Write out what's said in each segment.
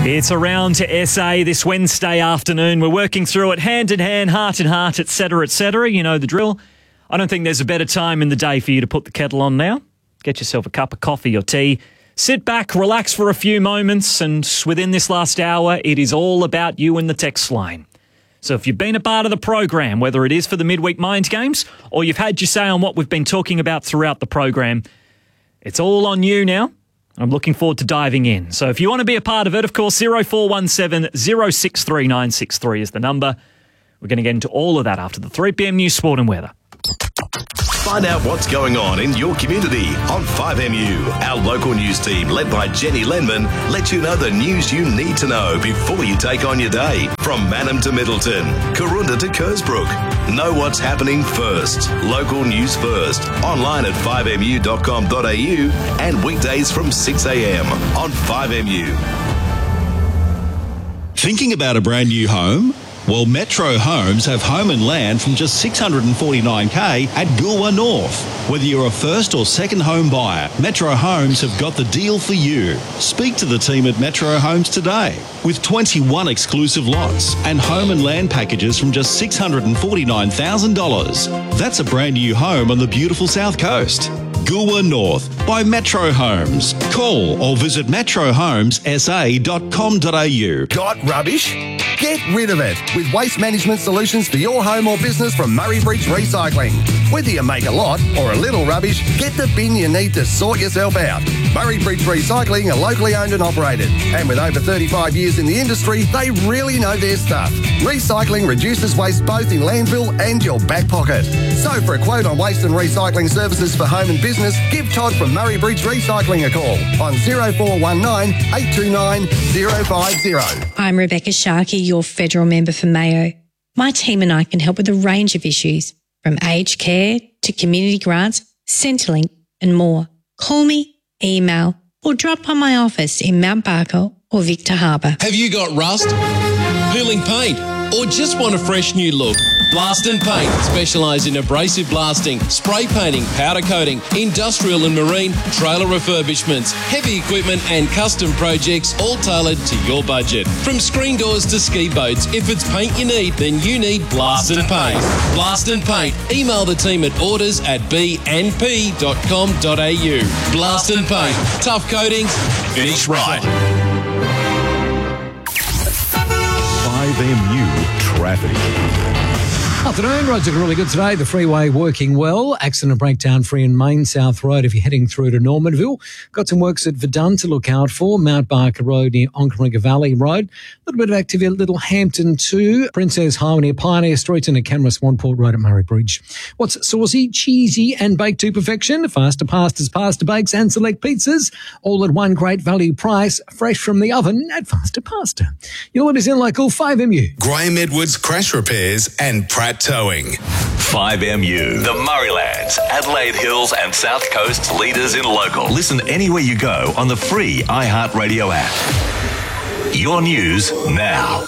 It's around to SA this Wednesday afternoon. We're working through it hand in hand, heart in heart, etc., etc. You know the drill. I don't think there's a better time in the day for you to put the kettle on now. Get yourself a cup of coffee or tea. Sit back, relax for a few moments, and within this last hour, it is all about you in the text line. So if you've been a part of the program, whether it is for the midweek mind games or you've had your say on what we've been talking about throughout the program, it's all on you now. I'm looking forward to diving in. So if you want to be a part of it, of course, 0417 063 963 is the number. We're going to get into all of that after the 3 p.m. news, sport and weather. Find out what's going on in your community on 5MU. Our local news team, led by Jenny Lenman, lets you know the news you need to know before you take on your day. From Mannum to Middleton, Karoonda to Kersbrook. Know what's happening first. Local news first. Online at 5mu.com.au and weekdays from 6 a.m. on 5MU. Thinking about a brand new home? Well, Metro Homes have home and land from just $649K at Goolwa North. Whether you're a first or second home buyer, Metro Homes have got the deal for you. Speak to the team at Metro Homes today. With 21 exclusive lots and home and land packages from just $649,000. That's a brand new home on the beautiful South Coast. Goolwa North by Metro Homes. Call or visit metrohomessa.com.au. Got rubbish? Get rid of it with waste management solutions for your home or business from Murray Bridge Recycling. Whether you make a lot or a little rubbish, get the bin you need to sort yourself out. Murray Bridge Recycling are locally owned and operated, and with over 35 years in the industry, they really know their stuff. Recycling reduces waste both in landfill and your back pocket. So for a quote on waste and recycling services for home and business, give Todd from Murray Bridge Recycling a call on 0419 829 050. I'm Rebecca Sharkey, your federal member for Mayo. My team and I can help with a range of issues, from aged care to community grants, Centrelink and more. Call me, email or drop by my office in Mount Barker or Victor Harbour. Have you got rust, peeling paint or just want a fresh new look? Blast and Paint specialise in abrasive blasting, spray painting, powder coating, industrial and marine, trailer refurbishments, heavy equipment and custom projects, all tailored to your budget. From screen doors to ski boats, if it's paint you need, then you need Blast and Paint. Blast and Paint. Email the team at orders@bnp.com.au. Blast and Paint. Tough coatings, finish right. 5MU Traffic. Afternoon, roads looking really good today. The freeway working well. Accident breakdown free in Main South Road if you're heading through to Normanville. Got some works at Verdun to look out for. Mount Barker Road near Onkaringa Valley Road. A little bit of activity at Little Hampton too. Princess Highway near Pioneer Street and at Camera Swanport Road at Murray Bridge. What's saucy, cheesy and baked to perfection? Faster pastas, pasta bakes and select pizzas. All at one great value price. Fresh from the oven at Faster Pasta. You'll let us in local 5MU. Graham Edwards Crash Repairs and Pratt Towing. 5MU, the Murraylands, Adelaide Hills and South Coast's leaders in local. Listen anywhere you go on the free iHeartRadio app. Your news now.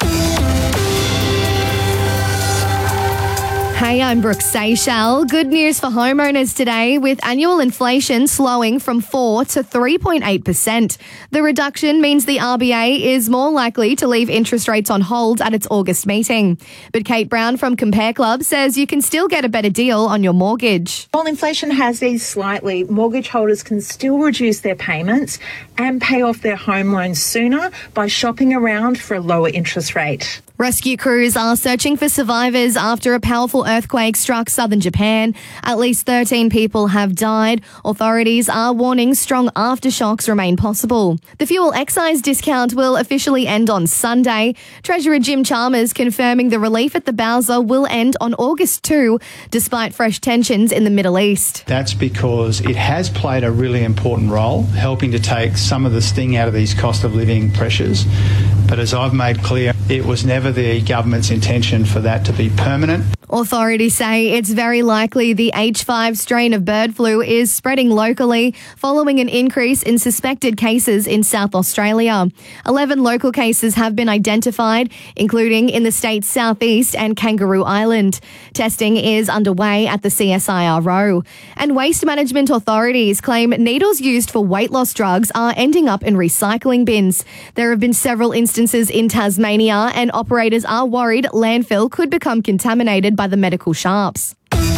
Hey, I'm Brooke Seychelles. Good news for homeowners today, with annual inflation slowing from 4 to 3.8%. The reduction means the RBA is more likely to leave interest rates on hold at its August meeting. But Kate Brown from Compare Club says you can still get a better deal on your mortgage. While inflation has eased slightly, mortgage holders can still reduce their payments and pay off their home loans sooner by shopping around for a lower interest rate. Rescue crews are searching for survivors after a powerful earthquake struck southern Japan. At least 13 people have died. Authorities are warning strong aftershocks remain possible. The fuel excise discount will officially end on Sunday. Treasurer Jim Chalmers confirming the relief at the Bowser will end on August 2, despite fresh tensions in the Middle East. That's because it has played a really important role, helping to take some of the sting out of these cost of living pressures. But as I've made clear, it was never the government's intention for that to be permanent. Authorities say it's very likely the H5 strain of bird flu is spreading locally following an increase in suspected cases in South Australia. 11 local cases have been identified, including in the state's southeast and Kangaroo Island. Testing is underway at the CSIRO. And waste management authorities claim needles used for weight loss drugs are ending up in recycling bins. There have been several instances in Tasmania, and operators are worried landfill could become contaminated by the medical sharps.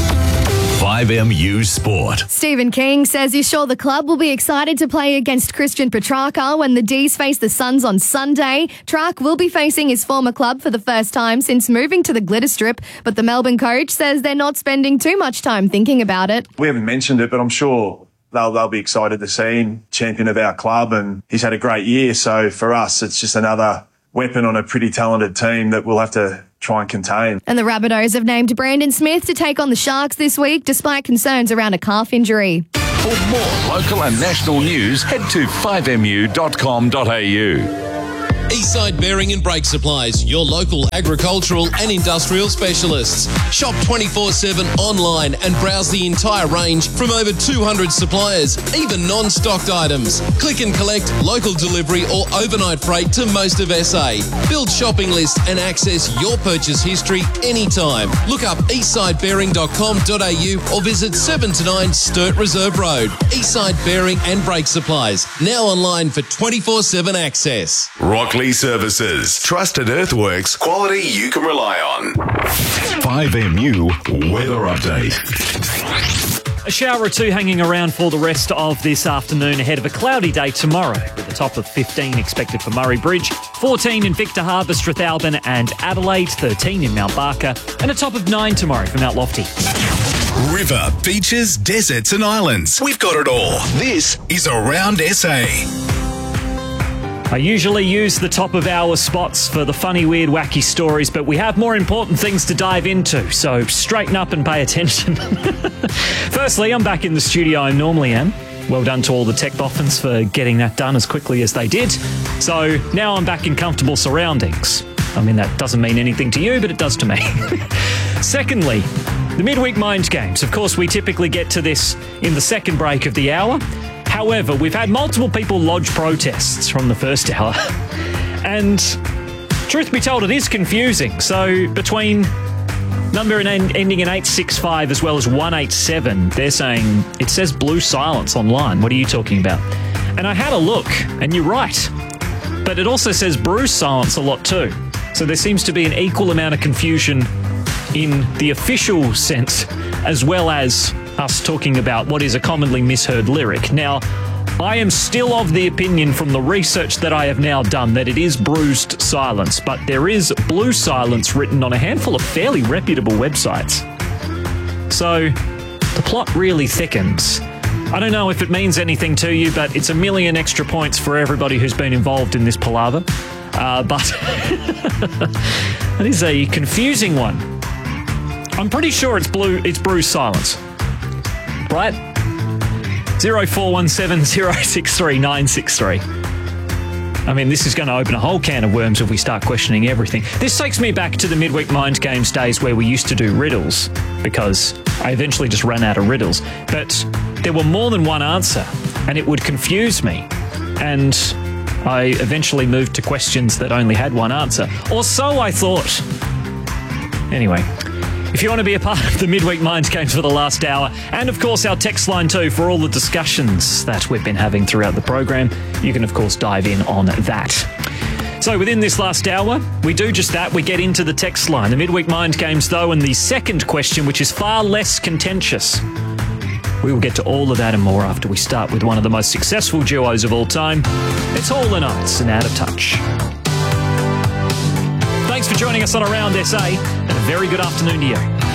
5MU Sport. Stephen King says he's sure the club will be excited to play against Christian Petrarca when the D's face the Suns on Sunday. Track will be facing his former club for the first time since moving to the Glitter Strip, but the Melbourne coach says they're not spending too much time thinking about it. We haven't mentioned it, but I'm sure they'll be excited to see him champion of our club, and he's had a great year. So for us, it's just another weapon on a pretty talented team that we'll have to try and contain. And the Rabbitohs have named Brandon Smith to take on the Sharks this week, despite concerns around a calf injury. For more local and national news, head to 5mu.com.au. Eastside Bearing and Brake Supplies, your local agricultural and industrial specialists. Shop 24/7 online and browse the entire range from over 200 suppliers, even non-stocked items. Click and collect, local delivery or overnight freight to most of SA. Build shopping lists and access your purchase history anytime. Look up eastsidebearing.com.au or visit 7 to 9 Sturt Reserve Road. Eastside Bearing and Brake Supplies, now online for 24/7 access. Rockley Services. Trusted earthworks. Quality you can rely on. 5MU Weather Update. A shower or two hanging around for the rest of this afternoon ahead of a cloudy day tomorrow, with a top of 15 expected for Murray Bridge, 14 in Victor Harbour, Strathalbyn and Adelaide, 13 in Mount Barker, and a top of 9 tomorrow for Mount Lofty. River, beaches, deserts and islands. We've got it all. This is Around SA. I usually use the top of hour spots for the funny, weird, wacky stories, but we have more important things to dive into, so straighten up and pay attention. Firstly, I'm back in the studio I normally am. Well done to all the tech boffins for getting that done as quickly as they did. So now I'm back in comfortable surroundings. I mean, that doesn't mean anything to you, but it does to me. Secondly, the midweek mind games. Of course, we typically get to this in the second break of the hour. However, we've had multiple people lodge protests from the first hour. And truth be told, it is confusing. So between number ending in 865 as well as 187, they're saying it says blue silence online. What are you talking about? And I had a look, and you're right. But it also says bruise silence a lot too. So there seems to be an equal amount of confusion in the official sense, as well as us talking about what is a commonly misheard lyric. Now, I am still of the opinion from the research that I have now done that it is bruised silence, but there is blue silence written on a handful of fairly reputable websites. So the plot really thickens. I don't know if it means anything to you, but it's 1 million extra points for everybody who's been involved in this palaver. But that is a confusing one. I'm pretty sure it's bruised silence. Right? 0417 063 963. I mean, this is going to open a whole can of worms if we start questioning everything. This takes me back to the midweek mind games days where we used to do riddles, because I eventually just ran out of riddles. But there were more than one answer, and it would confuse me. And I eventually moved to questions that only had one answer. Or so I thought. Anyway, if you want to be a part of the midweek mind games for the last hour, and of course our text line too for all the discussions that we've been having throughout the program, you can of course dive in on that. So within this last hour, we do just that. We get into the text line. The midweek mind games though, and the second question, which is far less contentious. We will get to all of that and more after we start with one of the most successful duos of all time. It's Hall & Oates and Out of Touch. Thanks for joining us on Around SA, and a very good afternoon to you.